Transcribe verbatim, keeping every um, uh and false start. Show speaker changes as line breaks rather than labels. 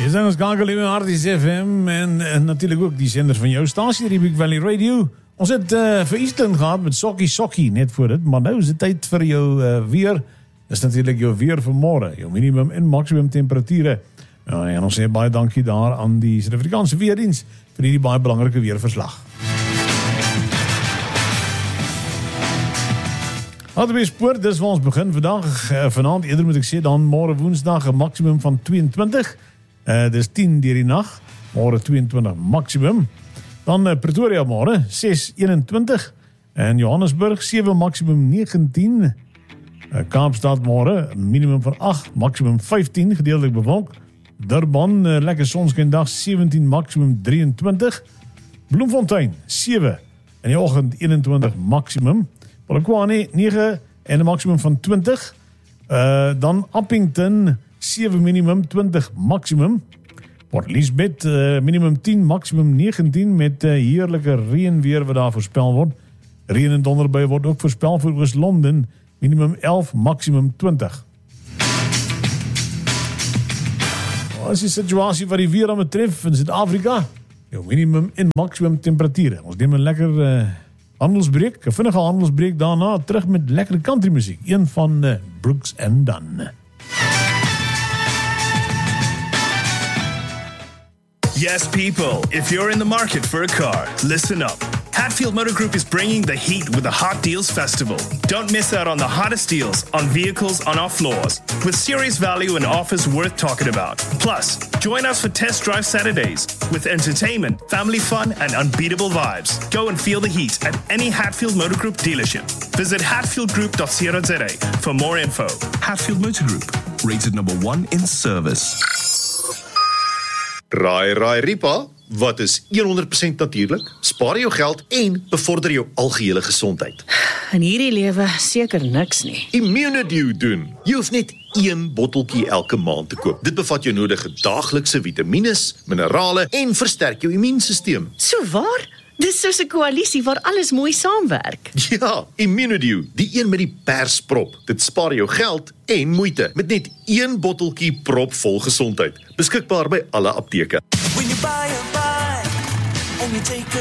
Jy zijn ons skakel in Harties F M en, en natuurlijk ook die zenders van jou stasie, Riebeek Valley Radio. Ons het uh, vir Eastern gehad met Sokkie Sokkie net voor dit, maar nou is dit tyd vir jou uh, weer. Dis natuurlijk jou weer vir môre, jou minimum en maximum temperature. Nou, en ons sê baie dankie daar aan die Suid-Afrikaanse Weerdienst vir die baie belangrike weerverslag. Laten we spoor, dis waar ons begin vandag. Uh, vanavond, eerder moet ek sê, dan môre woensdag een maximum van tweeëntwintig. Uh, dis tien deur die nag, môre tweeëntwintig maximum. Dan uh, Pretoria môre ses eenentwintig. En Johannesburg sewe maximum negentien. Uh, Kaapstad môre minimum van agt, maximum vyftien, gedeeltelik bewolk. Durban, uh, lekker sonskyndag, sewentien maximum drieëntwintig. Bloemfontein sewe in die oggend eenentwintig maximum. Polokwane nege en een maximum van twintig. Uh, dan Appington sewe minimum, twintig maximum. Port Elizabeth uh, minimum tien, maximum negentien met uh, heerlijke reënweer wat daar voorspel word. Reën en donderbui word ook voorspel vir Oos-London, minimum elf, maximum twintig. Wat is die situasie wat die weer aan betref in Zuid-Afrika? Jou minimum en maximum temperatuur. Ons neem een lekker uh, handelsbreek, een vinnige handelsbreek daarna, terug met lekkere country muziek. Een van uh, Brooks and Dunn.
Yes, people, if you're in the market for a car, listen up. Hatfield Motor Group is bringing the heat with the Hot Deals Festival. Don't miss out on the hottest deals on vehicles on our floors, with serious value and offers worth talking about. Plus, join us for Test Drive Saturdays, with entertainment, family fun, and unbeatable vibes. Go and feel the heat at any Hatfield Motor Group dealership. Visit hatfield group dot co dot za for more info.
Hatfield Motor Group, rated number one in service.
Raai, raai, Ripa, wat is honderd persent natuurlijk? Spaar jou geld en bevorder jou algehele gesondheid.
In hierdie lewe seker niks nie.
Immunedew doen. Jy hoef net een botteltjie elke maand te koop. Dit bevat jou nodige daaglikse vitamines, minerale en versterk jou immuunsysteem.
So waar? Dis soos 'n koalisie waar alles mooi saamwerk.
Ja, Immunedew, die een met die persprop. Dit spaar jou geld en moeite met net een botteltjie propvol gesondheid. Beskikbaar by alle apteke. When you buy a buy, and you take a